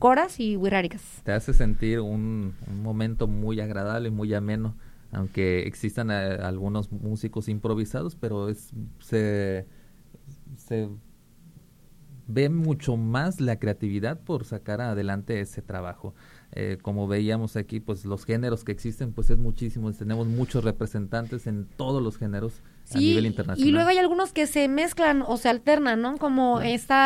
Coras y Huiráricas. Te hace sentir un momento muy agradable, muy ameno, aunque existan algunos músicos improvisados, pero se ve mucho más la creatividad por sacar adelante ese trabajo. Como veíamos aquí, pues los géneros que existen, pues es muchísimo, tenemos muchos representantes en todos los géneros a nivel internacional. Y luego hay algunos que se mezclan o se alternan, ¿no? Como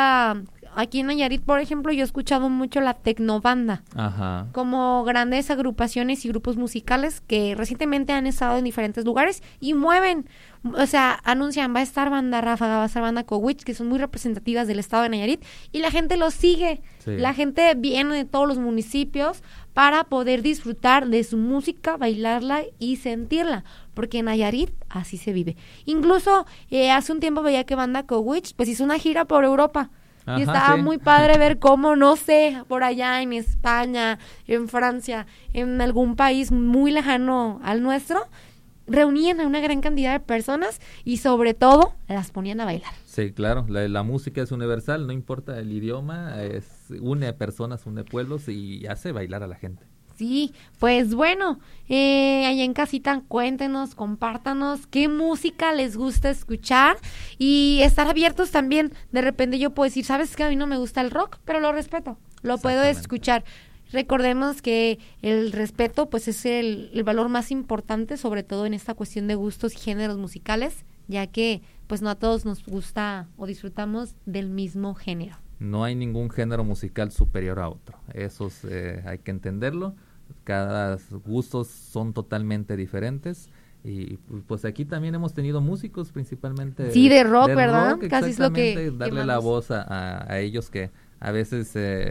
aquí en Nayarit, por ejemplo, yo he escuchado mucho la tecnobanda. Ajá. Como grandes agrupaciones y grupos musicales que recientemente han estado en diferentes lugares y mueven, o sea, anuncian, va a estar banda Ráfaga, va a estar banda Cowich, que son muy representativas del estado de Nayarit, y la gente los sigue. Sí. La gente viene de todos los municipios para poder disfrutar de su música, bailarla y sentirla, porque en Nayarit así se vive. Incluso hace un tiempo veía que banda Cowich pues hizo una gira por Europa. Ajá, y estaba muy padre ver cómo, no sé, por allá en España, en Francia, en algún país muy lejano al nuestro, reunían a una gran cantidad de personas y sobre todo las ponían a bailar. Sí, claro, la música es universal, no importa el idioma, une personas, une pueblos y hace bailar a la gente. Sí, pues bueno, allá en casita cuéntenos, compártanos qué música les gusta escuchar y estar abiertos también. De repente yo puedo decir, ¿sabes qué? A mí no me gusta el rock, pero lo respeto, lo puedo escuchar. Recordemos que el respeto pues es el valor más importante, sobre todo en esta cuestión de gustos y géneros musicales, ya que pues no a todos nos gusta o disfrutamos del mismo género. No hay ningún género musical superior a otro, eso hay que entenderlo. Cada gustos son totalmente diferentes y pues aquí también hemos tenido músicos principalmente de rock, ¿verdad? Casi es lo que darle la voz a ellos que a veces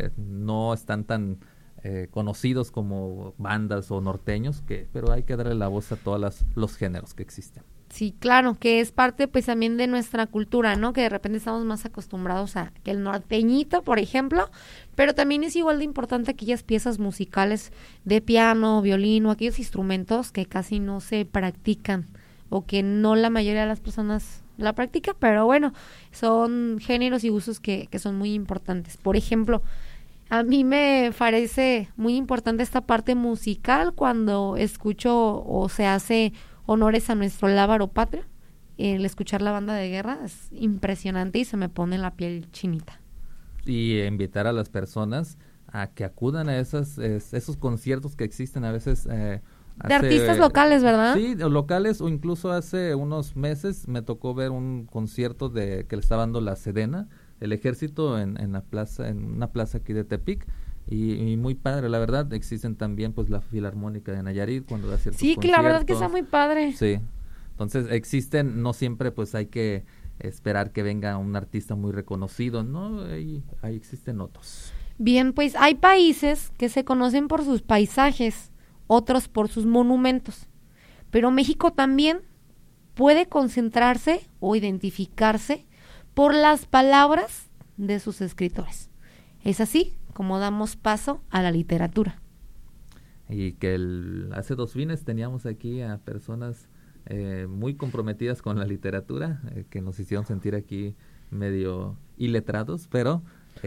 no están tan conocidos como bandas o norteños, pero hay que darle la voz a todos los géneros que existen. Sí, claro, que es parte pues también de nuestra cultura, ¿no? Que de repente estamos más acostumbrados a que el norteñito, por ejemplo, pero también es igual de importante aquellas piezas musicales de piano, violín o aquellos instrumentos que casi no se practican o que no la mayoría de las personas la practica, pero bueno, son géneros y gustos que son muy importantes. Por ejemplo, a mí me parece muy importante esta parte musical cuando escucho o se hace honores a nuestro lábaro patrio. El escuchar la banda de guerra es impresionante y se me pone la piel chinita. Y invitar a las personas a que acudan a esos conciertos que existen a veces. De artistas locales, ¿verdad? Sí, locales, o incluso hace unos meses me tocó ver un concierto que le estaba dando la Sedena, el Ejército en una plaza aquí de Tepic. Y muy padre, la verdad. Existen también pues la Filarmónica de Nayarit cuando da ciertos conciertos. Sí, que la verdad que está muy padre. Sí, entonces existen, no siempre pues hay que esperar que venga un artista muy reconocido, ¿no? Ahí existen otros. Bien, pues hay países que se conocen por sus paisajes, otros por sus monumentos, pero México también puede concentrarse o identificarse por las palabras de sus escritores. ¿Es así como damos paso a la literatura? Y que hace 2 fines teníamos aquí a personas muy comprometidas con la literatura, que nos hicieron sentir aquí medio iletrados, pero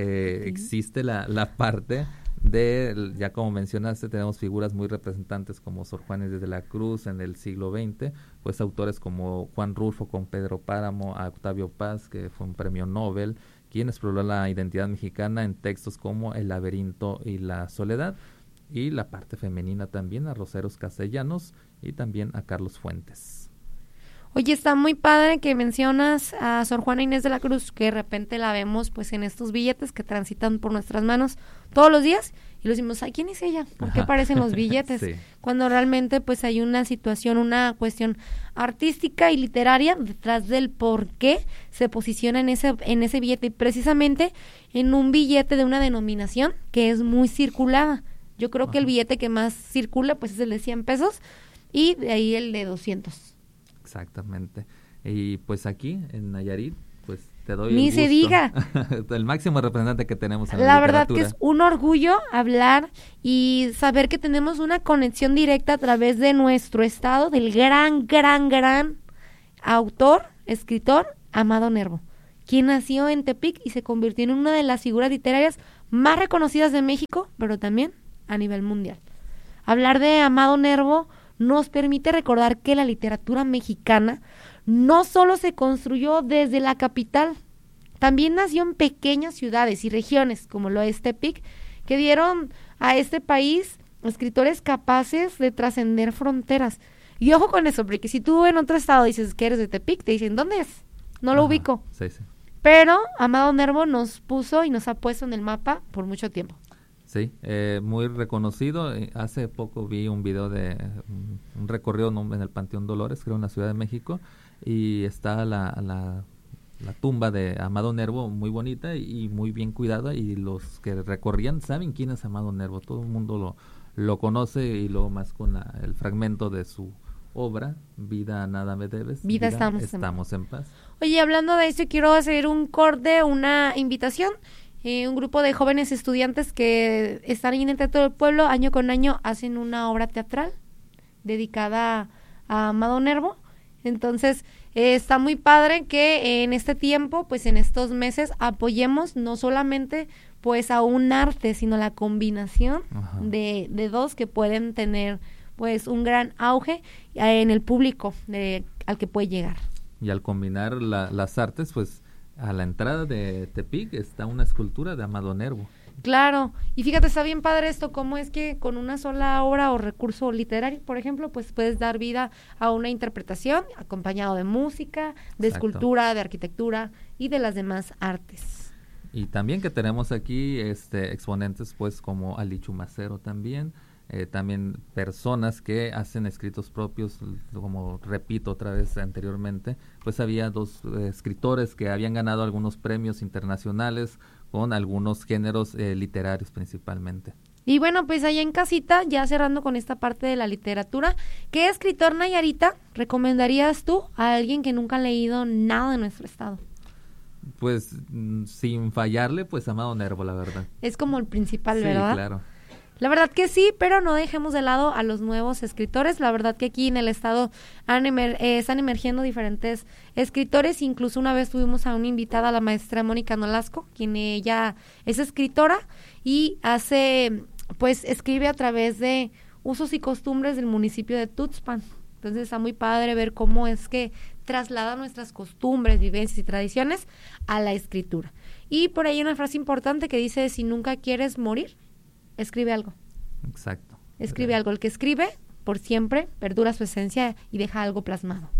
existe la parte de, ya como mencionaste, tenemos figuras muy representantes como Sor Juana de la Cruz en el siglo XX, pues autores como Juan Rulfo con Pedro Páramo, a Octavio Paz, que fue un premio Nobel, quien exploró la identidad mexicana en textos como El laberinto y la soledad, y la parte femenina también a Roseros Castellanos y también a Carlos Fuentes. Oye, está muy padre que mencionas a Sor Juana Inés de la Cruz, que de repente la vemos pues en estos billetes que transitan por nuestras manos todos los días y lo decimos, ay, ¿quién es ella? ¿Por qué aparecen los billetes? Sí. Cuando realmente pues hay una situación, una cuestión artística y literaria detrás del por qué se posiciona en ese billete, y precisamente en un billete de una denominación que es muy circulada. Yo creo que el billete que más circula pues es el de 100 pesos y de ahí el de 200. Exactamente. Y pues aquí en Nayarit, pues te doy Ni el gusto. Se diga. El máximo representante que tenemos en la verdad que es un orgullo hablar y saber que tenemos una conexión directa a través de nuestro estado, del gran autor, escritor, Amado Nervo, quien nació en Tepic y se convirtió en una de las figuras literarias más reconocidas de México, pero también a nivel mundial. Hablar de Amado Nervo nos permite recordar que la literatura mexicana no solo se construyó desde la capital, también nació en pequeñas ciudades y regiones, como lo es Tepic, que dieron a este país escritores capaces de trascender fronteras. Y ojo con eso, porque si tú en otro estado dices que eres de Tepic, te dicen, ¿dónde es? No lo ubico. Sí. Pero Amado Nervo nos puso y nos ha puesto en el mapa por mucho tiempo. Sí, muy reconocido. Hace poco vi un video de un recorrido en el Panteón Dolores, creo en la Ciudad de México, y está la tumba de Amado Nervo muy bonita y muy bien cuidada, y los que recorrían saben quién es Amado Nervo, todo el mundo lo conoce, y luego más con el fragmento de su obra, Vida nada me debes, Vida estamos en paz. Oye, hablando de esto, quiero hacer un corte, una invitación. Un grupo de jóvenes estudiantes que están ahí en el Teatro del Pueblo, año con año hacen una obra teatral dedicada a Amado Nervo. Entonces, está muy padre que en este tiempo, pues en estos meses, apoyemos no solamente pues a un arte, sino la combinación de dos que pueden tener pues un gran auge en el público al que puede llegar. Y al combinar las artes, pues a la entrada de Tepic está una escultura de Amado Nervo. Claro, y fíjate, está bien padre esto, cómo es que con una sola obra o recurso literario, por ejemplo, pues puedes dar vida a una interpretación acompañado de música, de escultura, de arquitectura y de las demás artes. Y también que tenemos aquí exponentes pues como Ali Chumacero también personas que hacen escritos propios, como repito otra vez anteriormente, pues había dos escritores que habían ganado algunos premios internacionales con algunos géneros literarios principalmente. Y bueno, pues allá en casita, ya cerrando con esta parte de la literatura, ¿qué escritor nayarita recomendarías tú a alguien que nunca ha leído nada de nuestro estado? Pues sin fallarle, pues Amado Nervo, la verdad. Es como el principal, ¿verdad? Sí, claro. La verdad que sí, pero no dejemos de lado a los nuevos escritores. La verdad que aquí en el estado están emergiendo diferentes escritores. Incluso una vez tuvimos a una invitada, la maestra Mónica Nolasco, quien ella es escritora y escribe a través de usos y costumbres del municipio de Tuxpan. Entonces está muy padre ver cómo es que traslada nuestras costumbres, vivencias y tradiciones a la escritura. Y por ahí hay una frase importante que dice, si nunca quieres morir, escribe algo. Exacto. Escribe algo. El que escribe, por siempre, perdura su esencia y deja algo plasmado.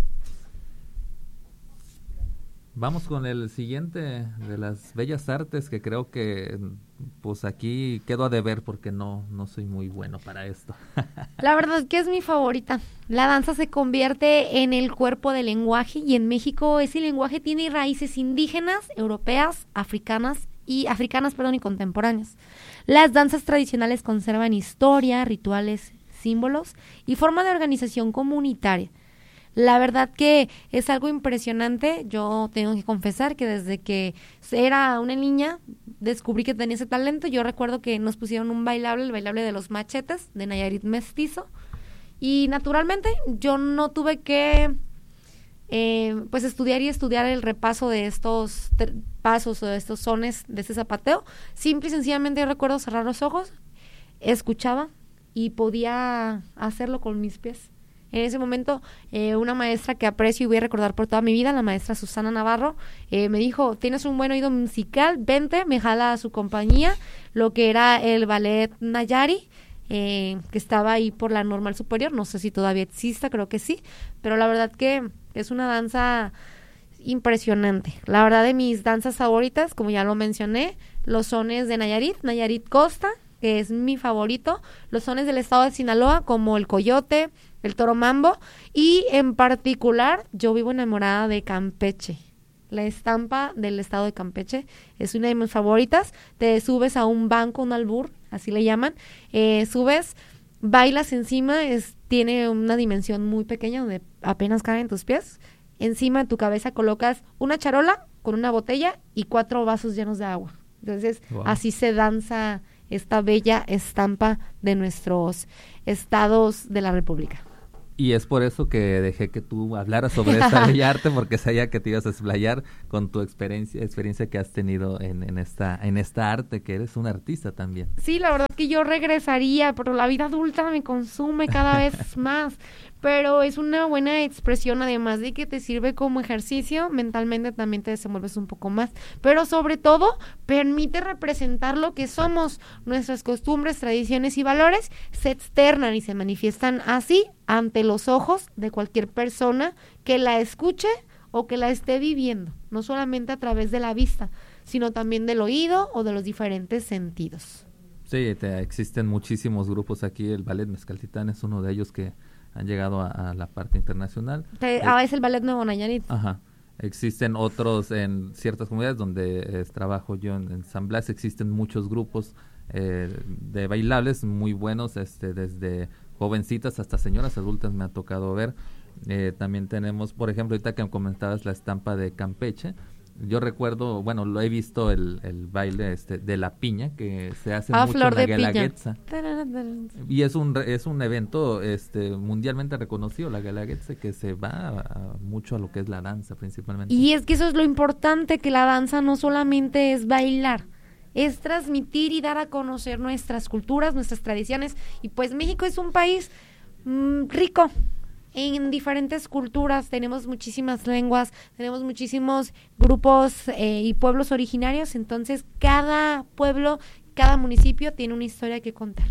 Vamos con el siguiente de las bellas artes, que creo que pues aquí quedo a deber porque no soy muy bueno para esto. La verdad que es mi favorita. La danza se convierte en el cuerpo del lenguaje y en México ese lenguaje tiene raíces indígenas, europeas, africanas y contemporáneas. Las danzas tradicionales conservan historia, rituales, símbolos y forma de organización comunitaria. La verdad que es algo impresionante. Yo tengo que confesar que desde que era una niña descubrí que tenía ese talento. Yo recuerdo que nos pusieron un bailable, el bailable de los machetes de Nayarit Mestizo, y naturalmente yo no tuve que estudiar el repaso de estos pasos o de estos sones de este zapateo. Simple y sencillamente yo recuerdo cerrar los ojos, escuchaba y podía hacerlo con mis pies. En ese momento, una maestra que aprecio y voy a recordar por toda mi vida, la maestra Susana Navarro, me dijo, tienes un buen oído musical, vente, me jala a su compañía, lo que era el ballet Nayari, que estaba ahí por la Normal Superior, no sé si todavía exista, creo que sí, pero la verdad que es una danza impresionante. La verdad de mis danzas favoritas, como ya lo mencioné, los sones de Nayarit Costa, que es mi favorito, los sones del estado de Sinaloa, como el coyote, el toro mambo, y en particular yo vivo enamorada de Campeche. La estampa del estado de Campeche es una de mis favoritas. Te subes a un banco, un albur, así le llaman, subes, bailas encima, tiene una dimensión muy pequeña donde apenas caben tus pies. Encima de tu cabeza colocas una charola con una botella y 4 vasos llenos de agua. Entonces, así se danza esta bella estampa de nuestros estados de la República. Y es por eso que dejé que tú hablaras sobre esta bella arte, porque sabía que te ibas a explayar con tu experiencia que has tenido en esta arte, que eres un artista también. Sí, la verdad que yo regresaría, pero la vida adulta me consume cada vez más. Pero es una buena expresión, además de que te sirve como ejercicio, mentalmente también te desenvuelves un poco más. Pero sobre todo, permite representar lo que somos, nuestras costumbres, tradiciones y valores se externan y se manifiestan así ante los ojos de cualquier persona que la escuche o que la esté viviendo, no solamente a través de la vista, sino también del oído o de los diferentes sentidos. Sí, existen muchísimos grupos aquí, el Ballet Mezcaltitán es uno de ellos que han llegado a la parte internacional. Es el Ballet Nuevo Nayarit. Ajá. Existen otros en ciertas comunidades donde trabajo yo en San Blas, existen muchos grupos de bailables muy buenos, desde jovencitas hasta señoras adultas me ha tocado ver. También tenemos, por ejemplo, ahorita que me comentabas la estampa de Campeche, yo recuerdo, bueno, lo he visto el baile de la piña, que se hace mucho flor en la de Guelaguetza. Y es un evento mundialmente reconocido, la Guelaguetza, que se va mucho a lo que es la danza principalmente. Y es que eso es lo importante, que la danza no solamente es bailar, es transmitir y dar a conocer nuestras culturas, nuestras tradiciones. Y pues México es un país rico en diferentes culturas, tenemos muchísimas lenguas, tenemos muchísimos grupos y pueblos originarios, entonces cada pueblo, cada municipio tiene una historia que contar.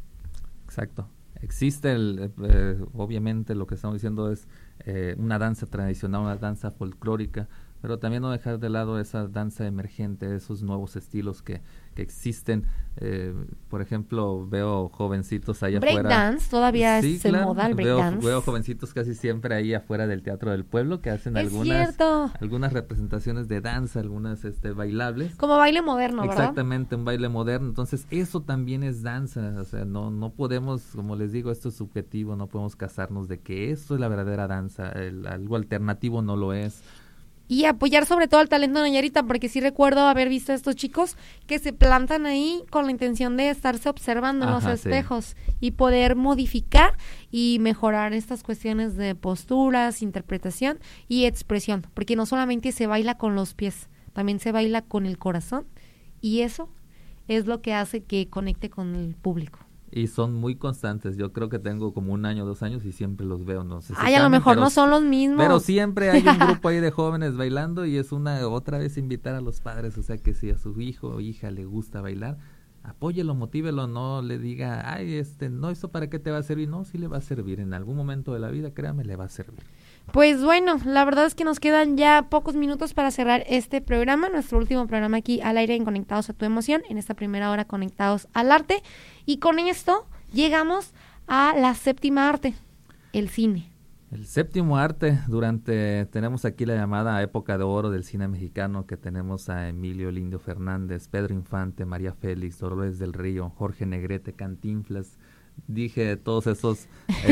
Exacto. Existe, obviamente lo que estamos diciendo es una danza tradicional, una danza folclórica, pero también no dejar de lado esa danza emergente, esos nuevos estilos que existen. Por ejemplo, veo jovencitos allá afuera. Breakdance, todavía sí, es el moda, el breakdance. Veo jovencitos casi siempre ahí afuera del Teatro del Pueblo que hacen algunas representaciones de danza, algunas bailables. Como baile moderno, ¿verdad? Exactamente, un baile moderno. Entonces, eso también es danza. O sea, no podemos, como les digo, esto es subjetivo, no podemos casarnos de que eso es la verdadera danza. Algo alternativo no lo es. Y apoyar sobre todo al talento nayarita, porque sí recuerdo haber visto a estos chicos que se plantan ahí con la intención de estarse observando en los espejos y poder modificar y mejorar estas cuestiones de posturas, interpretación y expresión, porque no solamente se baila con los pies, también se baila con el corazón, y eso es lo que hace que conecte con el público. Y son muy constantes. Yo creo que tengo como 1 año, 2 años y siempre los veo. No sé si a lo mejor no son los mismos. Pero siempre hay un grupo ahí de jóvenes bailando y es otra vez invitar a los padres. O sea, que si a su hijo o hija le gusta bailar, apóyelo, motívelo, no le diga, ay, no, ¿eso para qué te va a servir? No, sí le va a servir. En algún momento de la vida, créame, le va a servir. Pues bueno, la verdad es que nos quedan ya pocos minutos para cerrar este programa, nuestro último programa aquí al aire en Conectados a tu Emoción, en esta primera hora Conectados al Arte, y con esto llegamos a la séptima arte, el cine. El séptimo arte, tenemos aquí la llamada época de oro del cine mexicano, que tenemos a Emilio Lindio Fernández, Pedro Infante, María Félix, Dolores del Río, Jorge Negrete, Cantinflas. Dije todos esos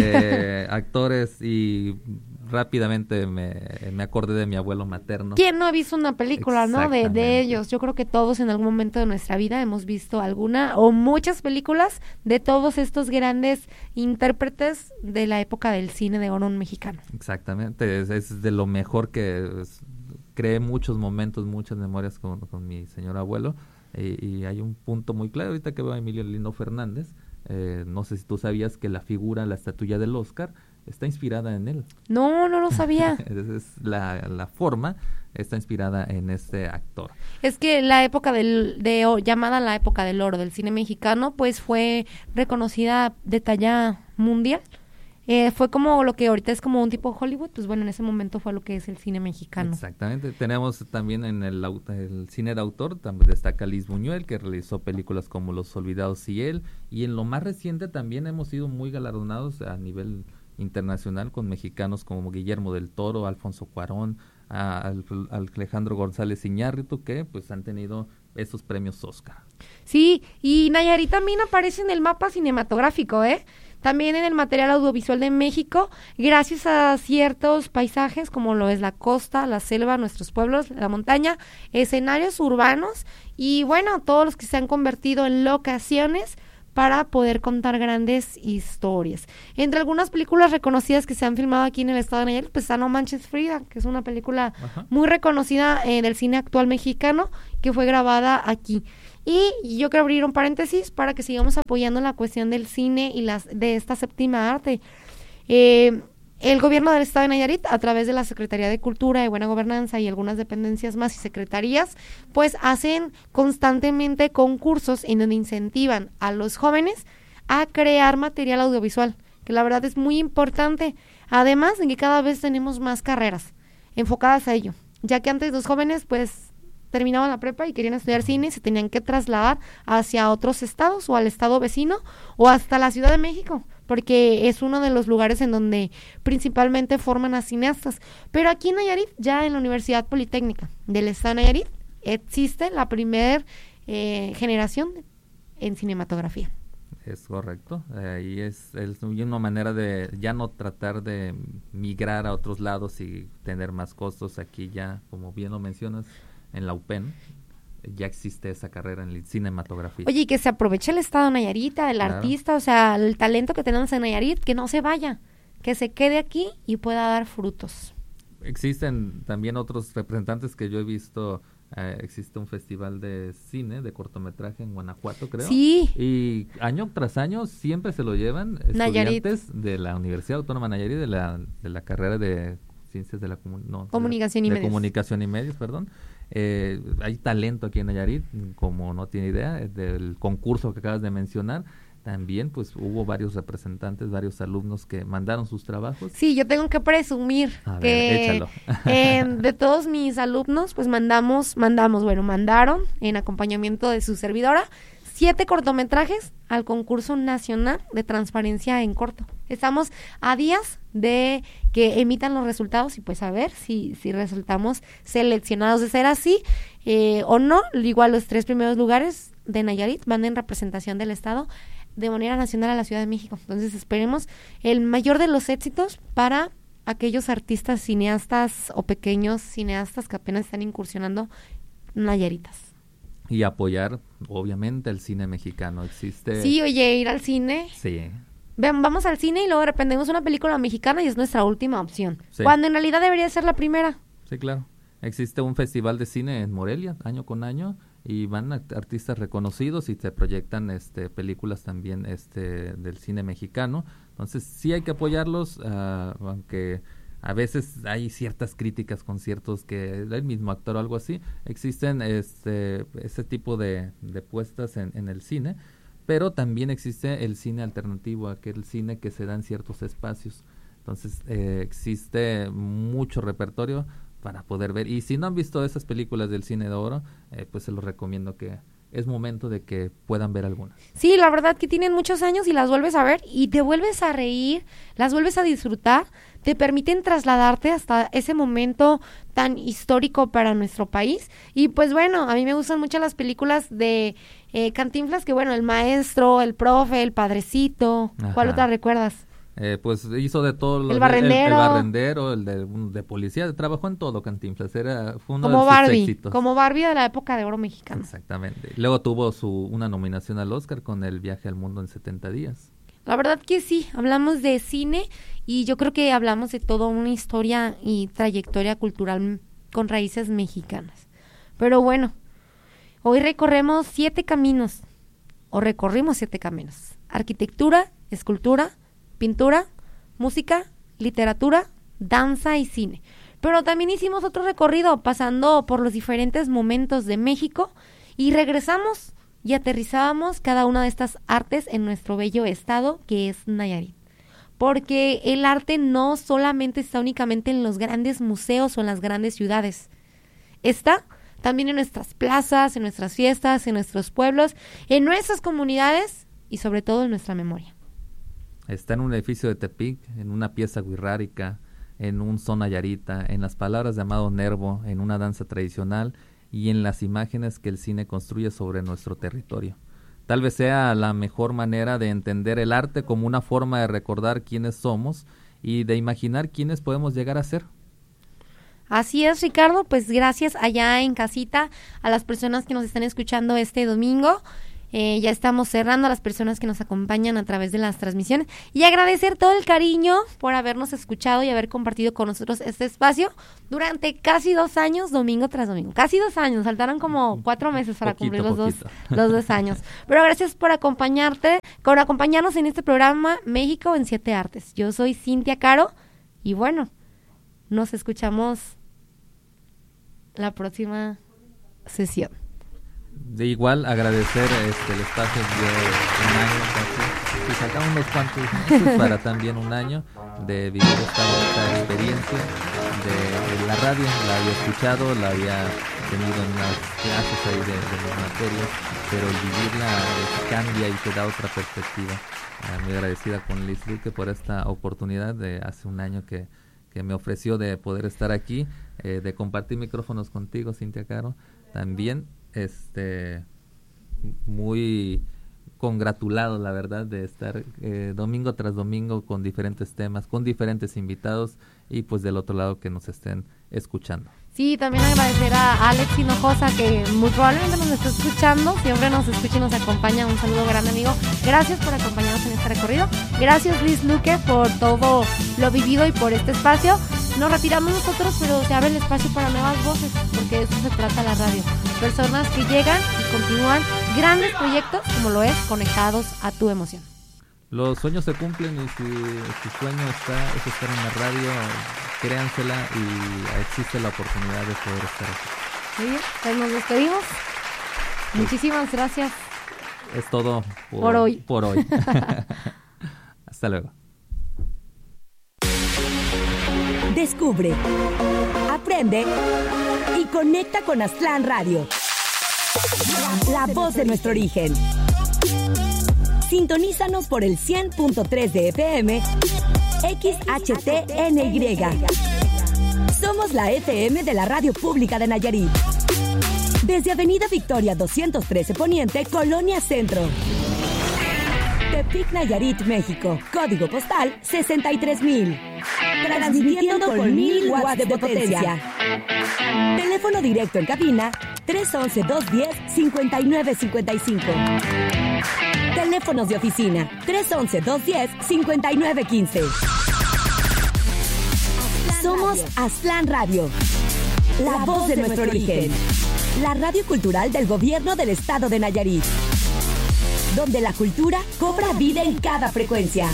actores y rápidamente me acordé de mi abuelo materno. ¿Quién no ha visto una película, no? De ellos. Yo creo que todos en algún momento de nuestra vida hemos visto alguna o muchas películas de todos estos grandes intérpretes de la época del cine de oro mexicano. Exactamente, es de lo mejor que creé muchos momentos, muchas memorias con mi señor abuelo, y hay un punto muy claro ahorita que veo a Emilio Lindio Fernández. No sé si tú sabías que la estatuilla del Oscar está inspirada en él. No lo sabía. Es la forma está inspirada en este actor. Es que la época llamada la época del oro del cine mexicano, pues fue reconocida de talla mundial. Fue como lo que ahorita es como un tipo Hollywood, pues bueno, en ese momento fue lo que es el cine mexicano. Exactamente. Tenemos también en el cine de autor, también destaca Luis Buñuel, que realizó películas como Los Olvidados y él, y en lo más reciente también hemos sido muy galardonados a nivel internacional con mexicanos como Guillermo del Toro, Alfonso Cuarón, Alejandro González Iñárritu, que pues han tenido esos premios Oscar. Sí, y Nayarit también aparece en el mapa cinematográfico, también en el material audiovisual de México, gracias a ciertos paisajes como lo es la costa, la selva, nuestros pueblos, la montaña, escenarios urbanos y bueno, todos los que se han convertido en locaciones para poder contar grandes historias. Entre algunas películas reconocidas que se han filmado aquí en el estado de Nayarit, pues está No Manches Frida, que es una película muy reconocida en el cine actual mexicano, que fue grabada aquí. Y yo quiero abrir un paréntesis para que sigamos apoyando la cuestión del cine y de esta séptima arte. El gobierno del estado de Nayarit, a través de la Secretaría de Cultura y Buena Gobernanza y algunas dependencias más y secretarías, pues hacen constantemente concursos en donde incentivan a los jóvenes a crear material audiovisual, que la verdad es muy importante, además de que cada vez tenemos más carreras enfocadas a ello, ya que antes los jóvenes pues terminaban la prepa y querían estudiar cine y se tenían que trasladar hacia otros estados o al estado vecino o hasta la Ciudad de México, porque es uno de los lugares en donde principalmente forman a cineastas. Pero aquí en Nayarit, ya en la Universidad Politécnica del estado de Nayarit, existe la primera generación en cinematografía. Es correcto, ahí es una manera de ya no tratar de migrar a otros lados y tener más costos. Aquí ya, como bien lo mencionas, en la UPEN ya existe esa carrera en cinematografía. Oye, y que se aproveche el estado de Nayarit, el artista, o sea, el talento que tenemos en Nayarit, que no se vaya, que se quede aquí y pueda dar frutos. Existen también otros representantes que yo he visto. Existe un festival de cine, de cortometraje en Guanajuato, creo. Sí. Y año tras año siempre se lo llevan estudiantes Nayarit. de la Universidad Autónoma de Nayarit, de la carrera de Ciencias de la Comunicación y Medios. Comunicación y Medios, perdón. Hay talento aquí en Nayarit, como no tiene idea, del concurso que acabas de mencionar. También pues hubo varios representantes, varios alumnos que mandaron sus trabajos. Sí, yo tengo que presumir que de todos mis alumnos pues mandaron en acompañamiento de su servidora 7 cortometrajes al concurso nacional de transparencia en corto. Estamos a días de que emitan los resultados y pues a ver si resultamos seleccionados. De ser así o no, igual los 3 primeros lugares de Nayarit van en representación del estado de manera nacional a la Ciudad de México. Entonces esperemos el mayor de los éxitos para aquellos artistas, cineastas o pequeños cineastas que apenas están incursionando nayaritas. Y apoyar, obviamente, el cine mexicano. Existe... Sí, oye, ir al cine. Sí. Vamos al cine y luego de repente vemos una película mexicana y es nuestra última opción. Sí. Cuando en realidad debería ser la primera. Sí, claro. Existe un festival de cine en Morelia, año con año, y van artistas reconocidos y se proyectan películas también del cine mexicano. Entonces sí hay que apoyarlos, aunque a veces hay ciertas críticas con ciertos que el mismo actor o algo así. Existen ese tipo de puestas en el cine, pero también existe el cine alternativo, aquel cine que se da en ciertos espacios. Entonces existe mucho repertorio para poder ver, y si no han visto esas películas del cine de oro, pues se los recomiendo, que es momento de que puedan ver algunas. Sí, la verdad que tienen muchos años y las vuelves a ver y te vuelves a reír, las vuelves a disfrutar, te permiten trasladarte hasta ese momento tan histórico para nuestro país. Y pues bueno, a mí me gustan mucho las películas de Cantinflas, que bueno, el maestro, el profe, el padrecito. Ajá. ¿Cuál otra recuerdas? Pues hizo de todo. El barrendero. El barrendero, el de policía, trabajó en todo Cantinflas, fue uno como de sus Barbie, éxitos. Como Barbie de la época de oro mexicana. Exactamente. Luego tuvo una nominación al Oscar con El viaje al mundo en 70 días. La verdad que sí, hablamos de cine y yo creo que hablamos de toda una historia y trayectoria cultural con raíces mexicanas. Pero bueno, hoy recorrimos 7 caminos. Arquitectura, escultura, pintura, música, literatura, danza y cine. Pero también hicimos otro recorrido pasando por los diferentes momentos de México y regresamos y aterrizábamos cada una de estas artes en nuestro bello estado que es Nayarit. Porque el arte no solamente está únicamente en los grandes museos o en las grandes ciudades. Está también en nuestras plazas, en nuestras fiestas, en nuestros pueblos, en nuestras comunidades y sobre todo en nuestra memoria. Está en un edificio de Tepic, en una pieza wixárika, en un son nayarita, en las palabras de Amado Nervo, en una danza tradicional y en las imágenes que el cine construye sobre nuestro territorio. Tal vez sea la mejor manera de entender el arte como una forma de recordar quiénes somos y de imaginar quiénes podemos llegar a ser. Así es, Ricardo, pues gracias allá en casita a las personas que nos están escuchando este domingo. Ya estamos cerrando a las personas que nos acompañan a través de las transmisiones y agradecer todo el cariño por habernos escuchado y haber compartido con nosotros este espacio durante casi 2 años, domingo tras domingo. Casi 2 años, faltaron como 4 meses para cumplir los 2 años. Pero gracias por acompañarnos en este programa México en 7 Artes. Yo soy Cintia Caro y bueno, nos escuchamos la próxima sesión. De igual agradecer el espacio de un año casi, y sacamos unos cuantos meses para también un año de vivir esta experiencia de la radio. La había escuchado, la había tenido en unas clases ahí de las materias, pero el vivirla cambia y te da otra perspectiva. Muy agradecida con Liz Luque por esta oportunidad de hace un año que me ofreció de poder estar aquí, de compartir micrófonos contigo, Cintia Caro. También muy congratulado, la verdad, de estar domingo tras domingo con diferentes temas, con diferentes invitados y pues del otro lado que nos estén escuchando. Sí, también agradecer a Alex Hinojosa, que muy probablemente nos está escuchando, siempre nos escucha y nos acompaña. Un saludo grande, amigo. Gracias por acompañarnos en este recorrido. Gracias, Liz Luque, por todo lo vivido y por este espacio. Nos retiramos nosotros, pero se abre el espacio para nuevas voces, porque de eso se trata la radio. Personas que llegan y continúan grandes proyectos, como lo es Conectados a tu Emoción. Los sueños se cumplen y si su sueño es estar en la radio, créansela y existe la oportunidad de poder estar aquí. Muy bien, pues nos despedimos. Sí. Muchísimas gracias. Es todo por hoy. Hasta luego. Descubre, aprende y conecta con Aztlán Radio. La voz de nuestro origen. Sintonízanos por el 100.3 de FM, XHTNY. Somos la FM de la Radio Pública de Nayarit. Desde Avenida Victoria 213 Poniente, Colonia Centro. Tepic, Nayarit, México. Código postal 63,000. Transmitiendo con 1000 watts de potencia. Teléfono directo en cabina 311-210-5955. Teléfonos de oficina 311-210-5915. Somos Aztlán Radio, la voz de nuestro origen. La radio cultural del gobierno del estado de Nayarit, donde la cultura cobra vida en cada frecuencia.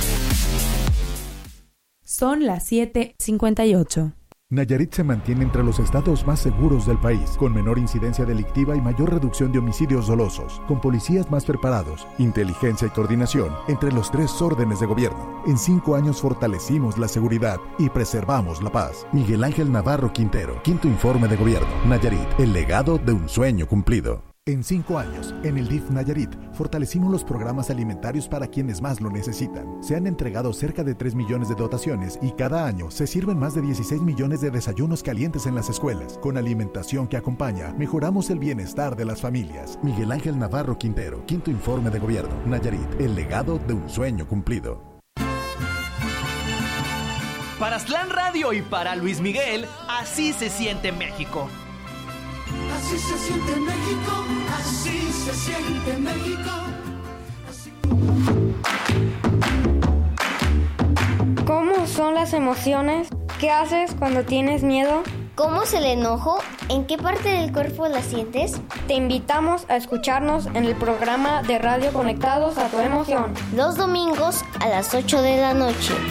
Son las 7:58. Nayarit se mantiene entre los estados más seguros del país, con menor incidencia delictiva y mayor reducción de homicidios dolosos, con policías más preparados, inteligencia y coordinación entre los 3 órdenes de gobierno. En 5 años fortalecimos la seguridad y preservamos la paz. Miguel Ángel Navarro Quintero, 5º Informe de Gobierno. Nayarit, el legado de un sueño cumplido. En 5 años, en el DIF Nayarit, fortalecimos los programas alimentarios para quienes más lo necesitan. Se han entregado cerca de 3 millones de dotaciones y cada año se sirven más de 16 millones de desayunos calientes en las escuelas. Con alimentación que acompaña, mejoramos el bienestar de las familias. Miguel Ángel Navarro Quintero, 5º Informe de Gobierno. Nayarit, el legado de un sueño cumplido. Para Aztlán Radio y para Luis Miguel, así se siente México. Así se siente México, así se siente México. ¿Cómo son las emociones? ¿Qué haces cuando tienes miedo? ¿Cómo es el enojo? ¿En qué parte del cuerpo la sientes? Te invitamos a escucharnos en el programa de radio Conectados a tu Emoción. Los domingos a las 8 de la noche.